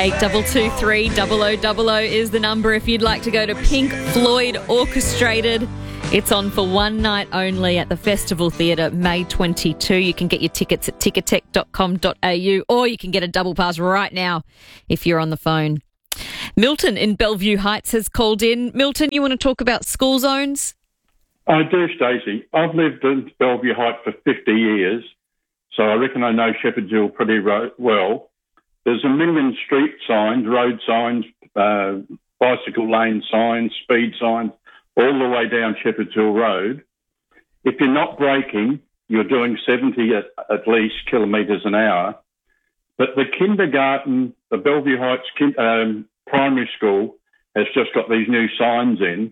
8223 0000 is the number if you'd like to go to Pink Floyd Orchestrated. It's on for one night only at the Festival Theatre, May 22. You can get your tickets at ticketek.com.au or you can get a double pass right now if you're on the phone. Milton in Bellevue Heights has called in. Milton, you want to talk about school zones? I do, Stacey. I've lived in Bellevue Heights for 50 years, so I reckon I know Shepherd's Hill pretty well. There's a million street signs, road signs, bicycle lane signs, speed signs, all the way down Shepherd's Hill Road. If you're not braking, you're doing 70 at least kilometres an hour. But the kindergarten, the Bellevue Heights primary school has just got these new signs in,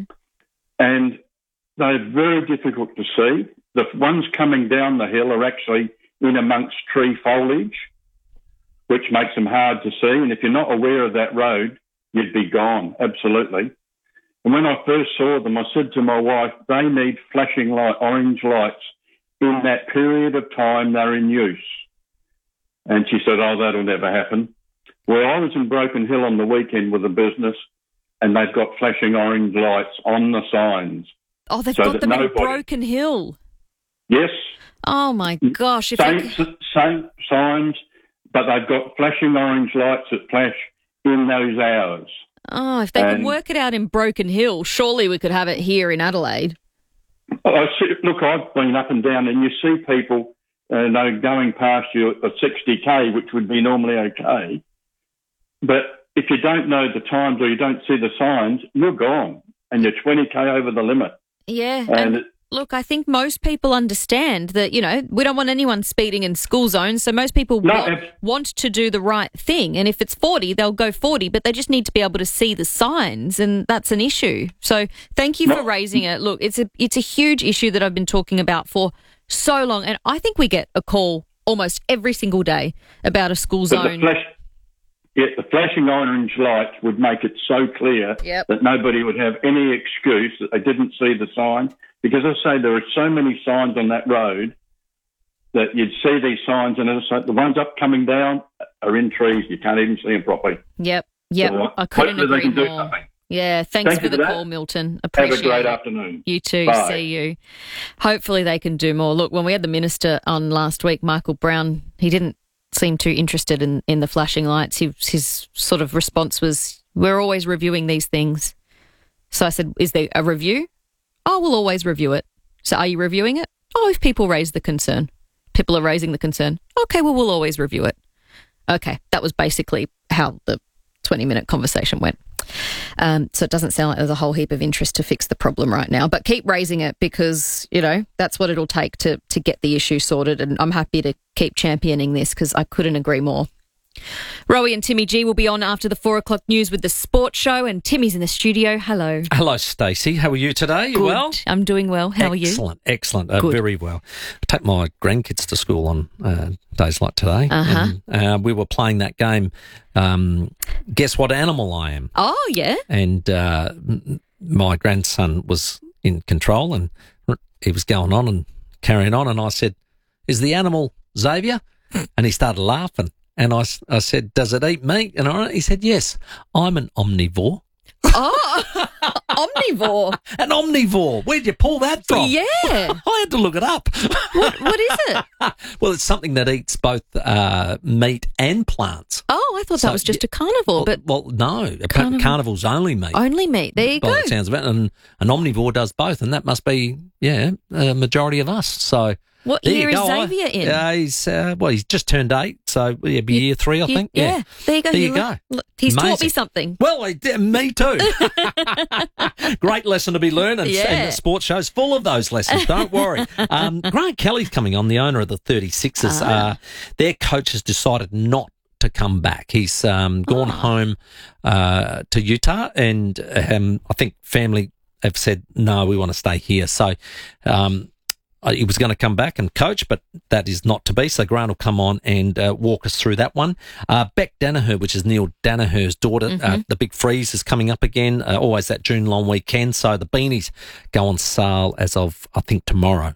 and they're very difficult to see. The ones coming down the hill are actually in amongst tree foliage, which makes them hard to see. And if you're not aware of that road, you'd be gone, absolutely. And when I first saw them, I said to my wife, they need flashing orange lights in that period of time they're in use. And she said, oh, that'll never happen. Well, I was in Broken Hill on the weekend with a business, and they've got flashing orange lights on the signs. Oh, they've got them in Broken Hill? Yes. Oh, my gosh. Same signs, but they've got flashing orange lights that flash in those hours. Oh, if they can work it out in Broken Hill, surely we could have it here in Adelaide. Look, I've been up and down, and you see people going past you at 60k, which would be normally okay. But if you don't know the times or you don't see the signs, you're gone, and you're 20k over the limit. Yeah, and look, I think most people understand that, we don't want anyone speeding in school zones, so most people want to do the right thing. And if it's 40, they'll go 40, but they just need to be able to see the signs, and that's an issue. So thank you for raising it. Look, it's a huge issue that I've been talking about for so long, and I think we get a call almost every single day about a school zone. The flashing orange lights would make it so clear that nobody would have any excuse that they didn't see the sign. Because I say there are so many signs on that road that you'd see these signs, and the ones up coming down are in trees. You can't even see them properly. Yep. So I couldn't agree more. Yeah, thanks for the call, Milton. Appreciate it. Have a great afternoon. You too. Bye. See you. Hopefully they can do more. Look, when we had the Minister on last week, Michael Brown, he didn't seem too interested in the flashing lights. His sort of response was, we're always reviewing these things. So I said, is there a review? Oh, we'll always review it. So are you reviewing it? Oh, if people raise the concern. People are raising the concern. Okay, well, we'll always review it. Okay, that was basically how the 20-minute conversation went. So it doesn't sound like there's a whole heap of interest to fix the problem right now. But keep raising it because, that's what it'll take to get the issue sorted. And I'm happy to keep championing this because I couldn't agree more. Rowie and Timmy G will be on after the 4 o'clock news with the Sports Show, and Timmy's in the studio. Hello. Hello, Stacey. How are you today? You well? I'm doing well. How are you? Excellent. Very well. I take my grandkids to school on days like today. And, we were playing that game, Guess What Animal I Am? Oh, yeah. And my grandson was in control, and he was going on and carrying on, and I said, is the animal Xavier? And he started laughing. And I said, does it eat meat? And he said, yes, I'm an omnivore. Oh, omnivore. An omnivore. Where'd you pull that from? Yeah. I had to look it up. What is it? Well, it's something that eats both meat and plants. Oh, I thought that was just a carnivore. Well, no. Carnivore's only meat. Only meat. There you go. By the sounds of it. And an omnivore does both, and that must be, a majority of us. So... What year is Xavier in? He's just turned 8, so he'll be year 3, I think. Yeah. There you go. There you go. He's Amazing. taught me something. Well, me too. Great lesson to be learned, and the sports show's full of those lessons, don't worry. Grant Kelly's coming on, the owner of the 36ers. Their coach has decided not to come back. He's gone home to Utah, and I think family have said, no, we want to stay here. So he was going to come back and coach, but that is not to be. So Grant will come on and walk us through that one. Beck Danaher, which is Neil Danaher's daughter, the big freeze is coming up again, always that June long weekend. So the beanies go on sale as of, I think, tomorrow.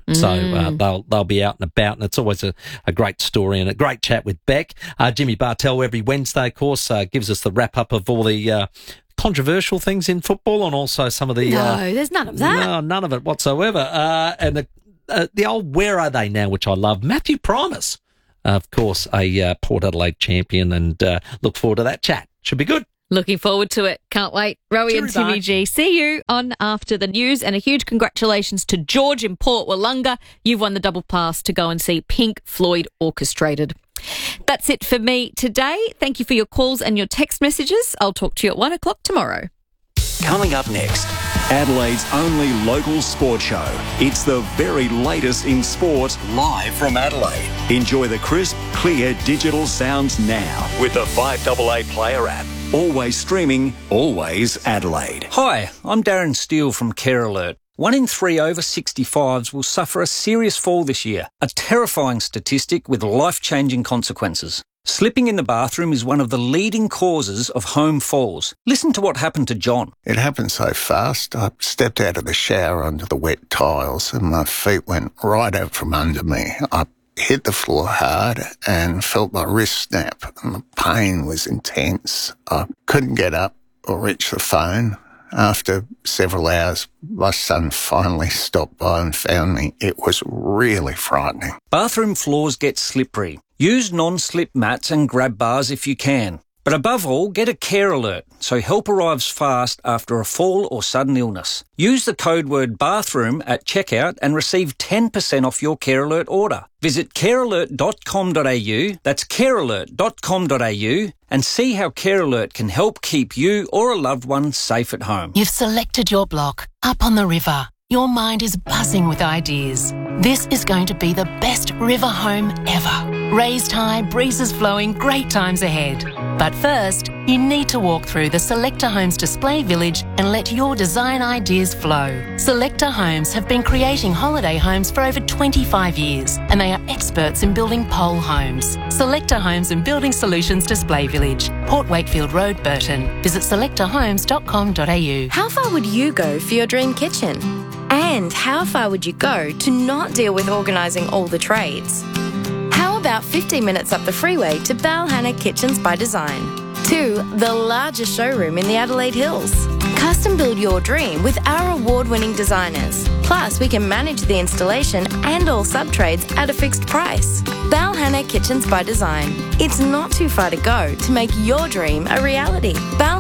So they'll be out and about, and it's always a great story and a great chat with Beck. Jimmy Bartell every Wednesday, of course, gives us the wrap-up of all the controversial things in football and also some of the... No, there's none of that. No, none of it whatsoever. And the old Where Are They Now, which I love. Matthew Primus, of course, a Port Adelaide champion, and look forward to that chat. Should be good. Looking forward to it. Can't wait. Rowie and Timmy G. See you on After the News. And a huge congratulations to George in Port Wollonga. You've won the double pass to go and see Pink Floyd Orchestrated. That's it for me today. Thank you for your calls and your text messages. I'll talk to you at 1 o'clock tomorrow. Coming up next, Adelaide's only local sport show. It's the very latest in sport, live from Adelaide. Enjoy the crisp, clear digital sounds now with the 5AA Player app. Always streaming, always Adelaide. Hi, I'm Darren Steele from Care Alert. 1 in 3 over 65s will suffer a serious fall this year, a terrifying statistic with life-changing consequences. Slipping in the bathroom is one of the leading causes of home falls. Listen to what happened to John. It happened so fast, I stepped out of the shower onto the wet tiles and my feet went right out from under me. I hit the floor hard and felt my wrist snap, and the pain was intense. I couldn't get up or reach the phone. After several hours, my son finally stopped by and found me. It was really frightening. Bathroom floors get slippery. Use non-slip mats and grab bars if you can. But above all, get a Care Alert so help arrives fast after a fall or sudden illness. Use the code word bathroom at checkout and receive 10% off your Care Alert order. Visit carealert.com.au, that's carealert.com.au, and see how Care Alert can help keep you or a loved one safe at home. You've selected your block, up on the river. Your mind is buzzing with ideas. This is going to be the best river home ever. Raised high, breezes flowing, great times ahead. But first, you need to walk through the Selector Homes Display Village and let your design ideas flow. Selector Homes have been creating holiday homes for over 25 years, and they are experts in building pole homes. Selector Homes and Building Solutions Display Village, Port Wakefield Road, Burton. Visit selectorhomes.com.au. How far would you go for your dream kitchen? And how far would you go to not deal with organising all the trades? How about 15 minutes up the freeway to Balhanna Kitchens by Design? To the largest showroom in the Adelaide Hills. Custom build your dream with our award-winning designers. Plus, we can manage the installation and all sub-trades at a fixed price. Balhanna Kitchens by Design. It's not too far to go to make your dream a reality.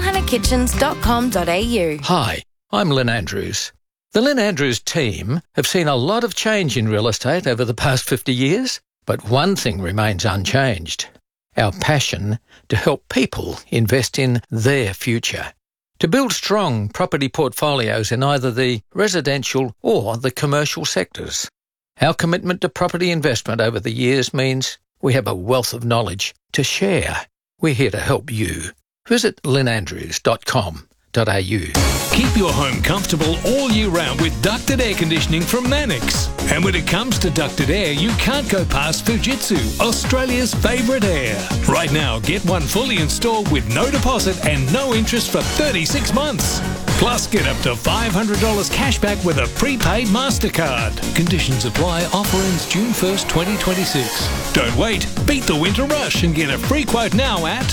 balhannakitchens.com.au. Hi, I'm Lynn Andrews. The Lynn Andrews team have seen a lot of change in real estate over the past 50 years, but one thing remains unchanged: our passion to help people invest in their future, to build strong property portfolios in either the residential or the commercial sectors. Our commitment to property investment over the years means we have a wealth of knowledge to share. We're here to help you. Visit lynnandrews.com.au. Keep your home comfortable all year round with ducted air conditioning from Mannix. And when it comes to ducted air, you can't go past Fujitsu, Australia's favourite air. Right now, get one fully installed with no deposit and no interest for 36 months. Plus, get up to $500 cash back with a prepaid MasterCard. Conditions apply. Offer ends June 1st, 2026. Don't wait. Beat the winter rush and get a free quote now at...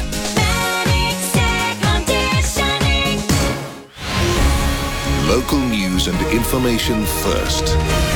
Local news and information first.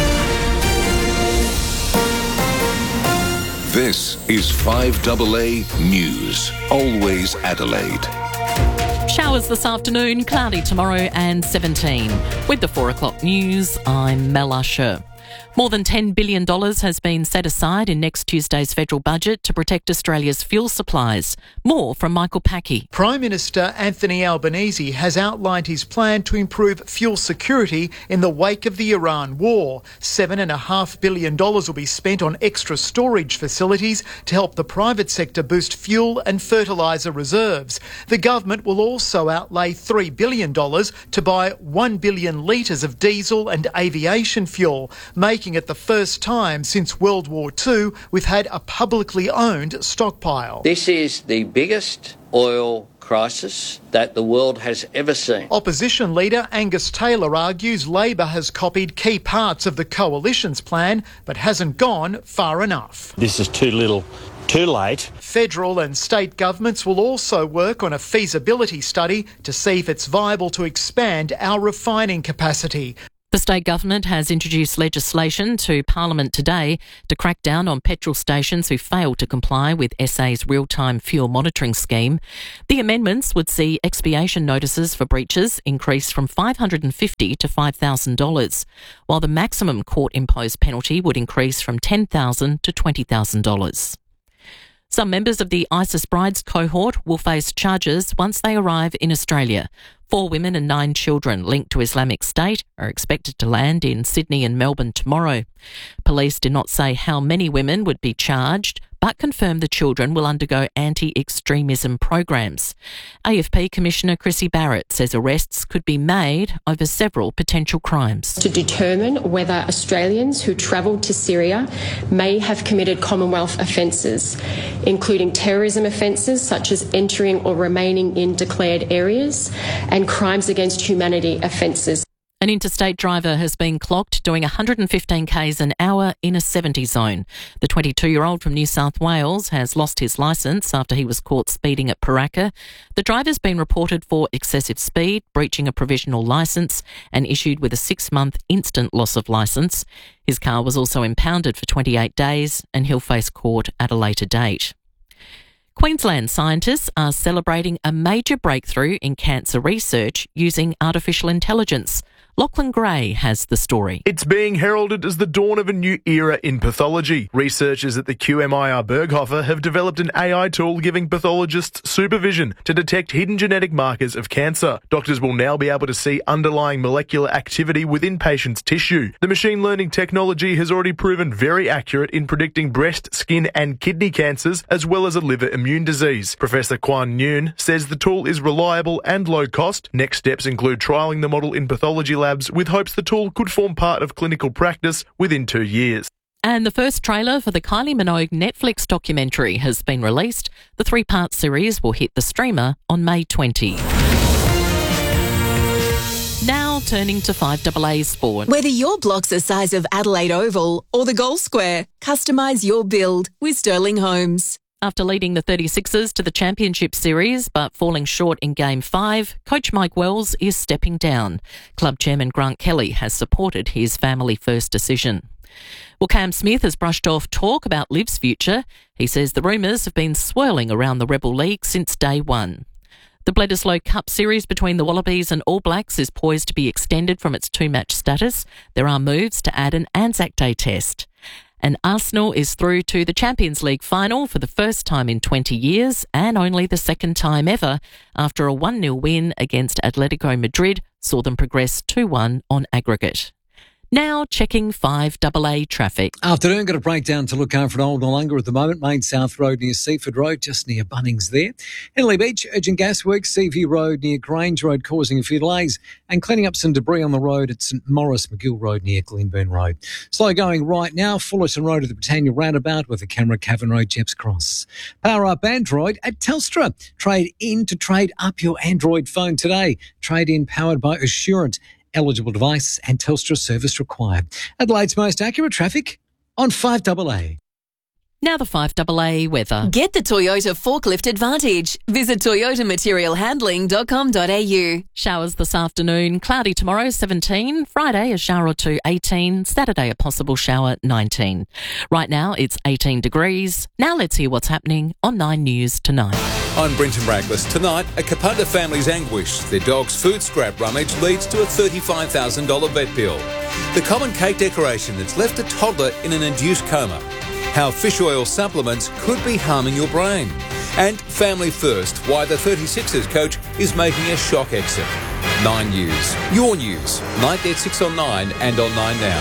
This is 5AA News. Always Adelaide. Showers this afternoon, cloudy tomorrow and 17. With the 4 o'clock news, I'm Mel Usher. More than $10 billion has been set aside in next Tuesday's federal budget to protect Australia's fuel supplies. More from Michael Packey. Prime Minister Anthony Albanese has outlined his plan to improve fuel security in the wake of the Iran war. $7.5 billion will be spent on extra storage facilities to help the private sector boost fuel and fertiliser reserves. The government will also outlay $3 billion to buy 1 billion litres of diesel and aviation fuel. making it the first time since World War II we've had a publicly owned stockpile. This is the biggest oil crisis that the world has ever seen. Opposition leader Angus Taylor argues Labor has copied key parts of the Coalition's plan but hasn't gone far enough. This is too little, too late. Federal and state governments will also work on a feasibility study to see if it's viable to expand our refining capacity. The state government has introduced legislation to Parliament today to crack down on petrol stations who fail to comply with SA's real-time fuel monitoring scheme. The amendments would see expiation notices for breaches increase from $550 to $5,000, while the maximum court-imposed penalty would increase from $10,000 to $20,000. Some members of the ISIS brides cohort will face charges once they arrive in Australia. 4 women and 9 children linked to Islamic State are expected to land in Sydney and Melbourne tomorrow. Police did not say how many women would be charged, but confirmed the children will undergo anti-extremism programs. AFP Commissioner Chrissy Barrett says arrests could be made over several potential crimes. To determine whether Australians who travelled to Syria may have committed Commonwealth offences, including terrorism offences such as entering or remaining in declared areas, and crimes against humanity offences. An interstate driver has been clocked doing 115 k's an hour in a 70 zone. The 22-year-old from New South Wales has lost his licence after he was caught speeding at Paraka. The driver's been reported for excessive speed, breaching a provisional licence, and issued with a 6-month instant loss of licence. His car was also impounded for 28 days and he'll face court at a later date. Queensland scientists are celebrating a major breakthrough in cancer research using artificial intelligence. Lachlan Gray has the story. It's being heralded as the dawn of a new era in pathology. Researchers at the QMIR Berghofer have developed an AI tool giving pathologists supervision to detect hidden genetic markers of cancer. Doctors will now be able to see underlying molecular activity within patients' tissue. The machine learning technology has already proven very accurate in predicting breast, skin and kidney cancers, as well as a liver immune disease. Professor Quan Nguyen says the tool is reliable and low cost. Next steps include trialling the model in pathology labs with hopes the tool could form part of clinical practice within 2 years. And the first trailer for the Kylie Minogue Netflix documentary has been released. The 3-part series will hit the streamer on May 20. Now turning to 5AA Sport. Whether your block's the size of Adelaide Oval or the Goal Square, customise your build with Sterling Homes. After leading the 36ers to the Championship Series but falling short in Game 5, Coach Mike Wells is stepping down. Club Chairman Grant Kelly has supported his family-first decision. Well, Cam Smith has brushed off talk about Liv's future. He says the rumours have been swirling around the Rebel League since day one. The Bledisloe Cup series between the Wallabies and All Blacks is poised to be extended from its 2-match status. There are moves to add an Anzac Day test. And Arsenal is through to the Champions League final for the first time in 20 years and only the second time ever after a 1-0 win against Atletico Madrid saw them progress 2-1 on aggregate. Now checking 5AA traffic. Afternoon, got a breakdown to look after at Old Nollunga at the moment. Main South Road near Seaford Road, just near Bunnings there. Henley Beach, urgent gas works, Seaview Road near Grange Road causing a few delays and cleaning up some debris on the road at St Maurice McGill Road near Glenburn Road. Slow going right now, Fullerton Road at the Britannia Roundabout with the Camera Cavern Road, Jeps Cross. Power up Android at Telstra. Trade in to trade up your Android phone today. Trade in powered by Assurant. Eligible device and Telstra service required. Adelaide's most accurate traffic on 5AA. Now the 5AA weather. Get the Toyota Forklift Advantage. Visit toyotamaterialhandling.com.au. Showers this afternoon, cloudy tomorrow 17, Friday a shower or two 18, Saturday a possible shower 19. Right now it's 18 degrees. Now let's hear what's happening on 9 News tonight. I'm Brenton Brackless. Tonight, a Kapunda family's anguish. Their dog's food scrap rummage leads to a $35,000 vet bill. The common cake decoration that's left a toddler in an induced coma. How fish oil supplements could be harming your brain. And Family First, why the 36ers coach is making a shock exit. 9 News. Your news. Night at 6 on 9 and on 9 Now.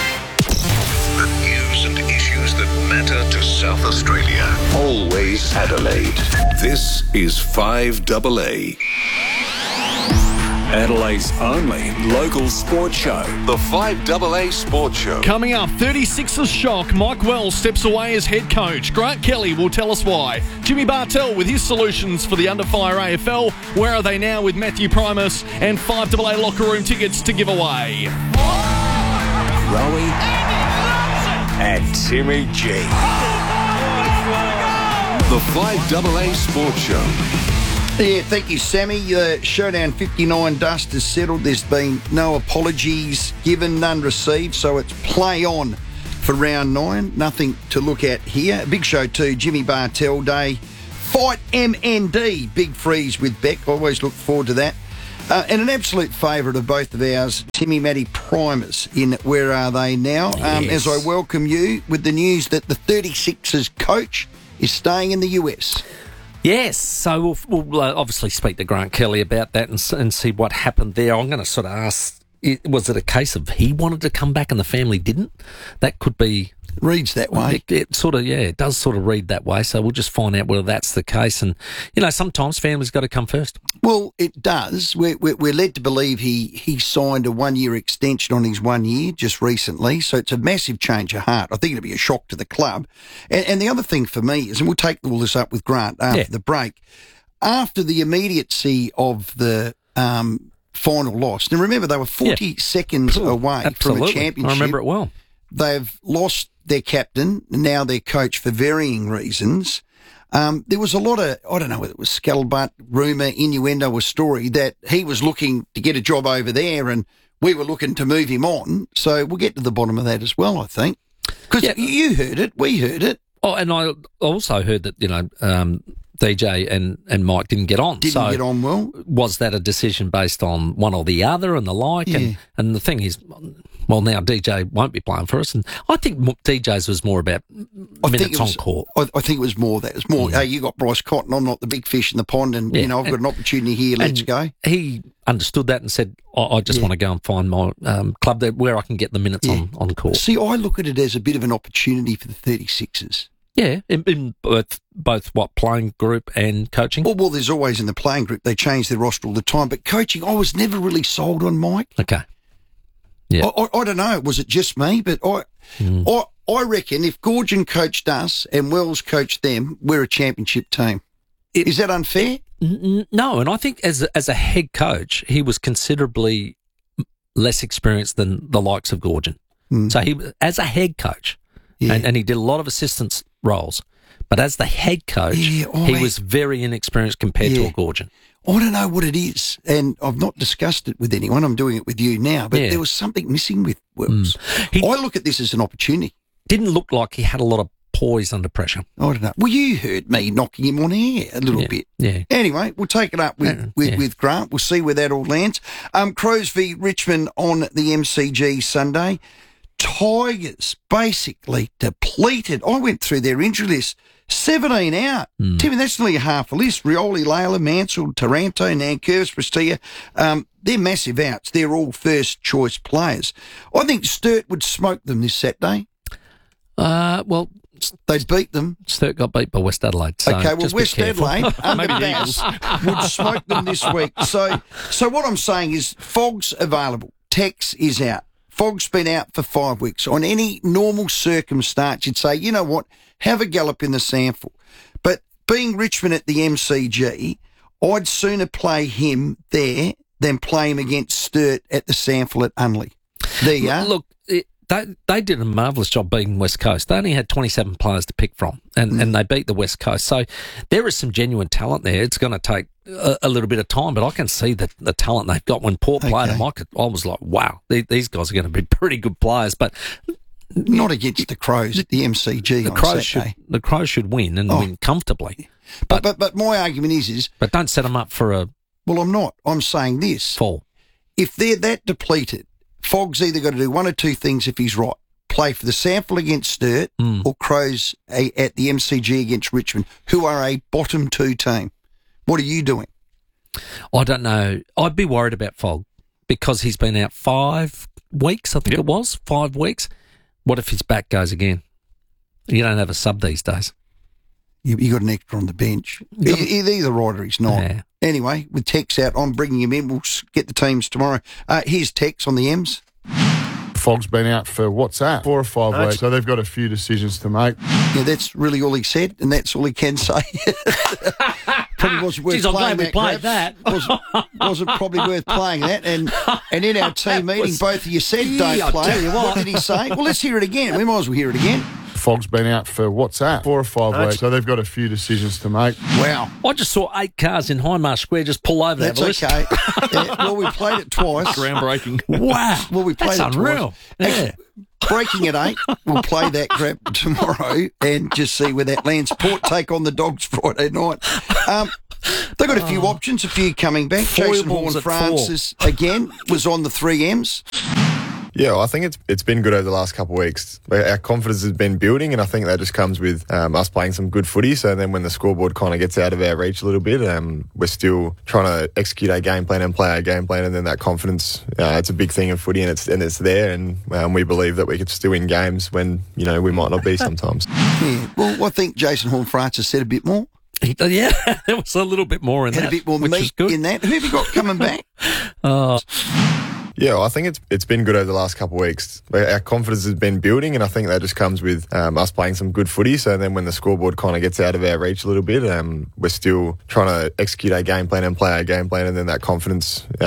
The news and issues that matter to South Australia. Always Adelaide. This is 5AA. Adelaide's only local sports show. The 5AA Sports Show. Coming up, 36ers shock. Mike Wells steps away as head coach. Grant Kelly will tell us why. Jimmy Bartell with his solutions for the Under Fire AFL. Where are they now with Matthew Primus? And 5AA locker room tickets to give away. Rowie and Timmy G. The 5AA Sports Show. Yeah, thank you, Sammy. Showdown 59 dust has settled. There's been no apologies given, none received, so it's play on for round 9. Nothing to look at here. A big show too, Jimmy Bartell Day. Fight MND, big freeze with Beck. Always look forward to that. And an absolute favourite of both of ours, Timmy Matty Primus in Where Are They Now? Yes. As I welcome you with the news that the 36ers coach is staying in the US. Yes, so we'll obviously speak to Grant Kelly about that and see what happened there. I'm going to sort of ask, was it a case of he wanted to come back and the family didn't? That could be... Reads that way. It sort of, it does sort of read that way. So we'll just find out whether that's the case. And, sometimes family's got to come first. Well, it does. We're led to believe he signed a 1-year extension on his 1 year just recently. So it's a massive change of heart. I think it'll be a shock to the club. And the other thing for me is, and we'll take all this up with Grant after the break, after the immediacy of the final loss, and remember they were 40 seconds away from a championship. I remember it well. They've lost their captain, now their coach for varying reasons. There was a lot of, I don't know whether it was scuttlebutt, rumour, innuendo or story that he was looking to get a job over there and we were looking to move him on. So we'll get to the bottom of that as well, I think. Because you heard it, we heard it. Oh, and I also heard that, DJ and Mike didn't get on. Didn't get on well. Was that a decision based on one or the other and the like? Yeah. And the thing is, well, now DJ won't be playing for us. And I think DJ's was more about minutes on court. I think it was more that. It's more, hey, you got Bryce Cotton, I'm not the big fish in the pond, and, I've got an opportunity here, let's go. He understood that and said, I just want to go and find my club there where I can get the minutes on court. See, I look at it as a bit of an opportunity for the 36ers. Yeah, in both playing group and coaching? Well, there's always in the playing group, they change their roster all the time. But coaching, I was never really sold on Mike. Okay. Yeah. I don't know, was it just me? But I reckon if Goorjian coached us and Wells coached them, we're a championship team. Is that unfair? No, and I think as a head coach, he was considerably less experienced than the likes of Goorjian. So he, as a head coach, and he did a lot of assistance roles, but as the head coach, he was very inexperienced compared to a Goorjian. I don't know what it is, and I've not discussed it with anyone. I'm doing it with you now, but there was something missing with Wells. I look at this as an opportunity. Didn't look like he had a lot of poise under pressure. I don't know. Well, you heard me knocking him on air a little bit. Yeah. Anyway, we'll take it up with Grant. We'll see where that all lands. Crows v Richmond on the MCG Sunday. Tigers basically depleted. I went through their injury list. 17 out. Timmy, that's nearly half a list. Rioli, Layla, Mansell, Taranto, Nankervis, Prestia. They're massive outs. They're all first-choice players. I think Sturt would smoke them this Saturday. Well, they'd beat them. Sturt got beat by West Adelaide. So okay, well, West Adelaide under Maybe Bass would smoke them this week. So what I'm saying is Fogg's available. Tex is out. Fogg's been out for 5 weeks. On any normal circumstance, you'd say, you know what, have a gallop in the sample. But being Richmond at the MCG, I'd sooner play him there than play him against Sturt at the sample at Unley. There you are. Look, they did a marvellous job beating West Coast. They only had 27 players to pick from, and they beat the West Coast. So there is some genuine talent there. It's going to take a little bit of time, but I can see the talent they've got. When Port played them, I was like, wow, these guys are going to be pretty good players. But not against the Crows at the MCG on Saturday. The Crows should win and win comfortably. But my argument is... But don't set them up for a... Well, I'm not. I'm saying this. Fall. If they're that depleted, Fogg's either got to do one or two things if he's right. Play for the sample against Sturt or Crows at the MCG against Richmond, who are a bottom 2 team. What are you doing? I don't know. I'd be worried about Fogg because he's been out 5 weeks, I think it was, 5 weeks. What if his back goes again? You don't have a sub these days. You got an extra on the bench. He's either right or he's not. Yeah. Anyway, with Tex out, I'm bringing him in. We'll get the teams tomorrow. Here's Tex on the M's. Fogg's been out for what's that? 4 or 5 weeks, so they've got a few decisions to make. Yeah, that's really all he said, and that's all he can say. Probably wasn't worth Jeez, I'm playing glad we played Grab. that. Wasn't probably worth playing that. And in our team meeting, both of you said don't I play. tell you What did he say? Well, let's hear it again. We might as well hear it again. Fogg's been out for what's that? 4 or 5 weeks, so they've got a few decisions to make. Wow. I just saw 8 cars in Hindmarsh Square just pull over. That's okay. Well, we played it twice. Groundbreaking. Wow. Well, we played That's it unreal. twice. Yeah. Breaking at 8. We'll play that crap tomorrow and just see where that lands. Port take on the Dogs Friday night. They've got a few options, a few coming back. Jason Foibles at Horne-Francis, again, was on the 3Ms. Yeah, I think it's been good over the last couple of weeks. Our confidence has been building, and I think that just comes with us playing some good footy. So then when the scoreboard kind of gets out of our reach a little bit, we're still trying to execute our game plan and play our game plan, and then that confidence, it's a big thing in footy, and it's there, and we believe that we could still win games when, we might not be sometimes. Yeah, well, I think Jason Horne-Francis said a bit more. Yeah, there was a little bit more in Had that. a bit more meat in that. Who have you got coming back? Yeah, I think it's been good over the last couple of weeks. Our confidence has been building, and I think that just comes with us playing some good footy. So then when the scoreboard kind of gets out of our reach a little bit, we're still trying to execute our game plan and play our game plan, and then that confidence,